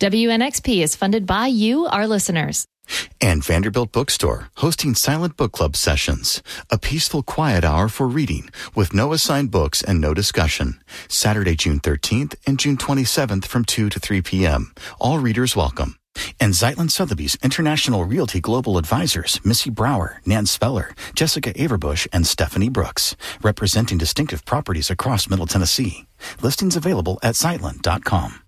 WNXP is funded by you, our listeners. And Vanderbilt Bookstore, hosting Silent Book Club sessions, a peaceful quiet hour for reading with no assigned books and no discussion. Saturday, June 13th and June 27th from 2 to 3 p.m. All readers welcome. And Zeitlin Sotheby's International Realty Global Advisors, Missy Brower, Nan Speller, Jessica Averbush, and Stephanie Brooks, representing distinctive properties across Middle Tennessee. Listings available at Zeitlin.com.